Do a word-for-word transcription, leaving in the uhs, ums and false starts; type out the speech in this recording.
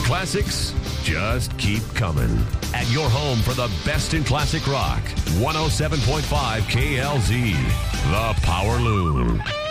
classics just keep coming. At your home for the best in classic rock, one oh seven point five K L Z, The Power Loom.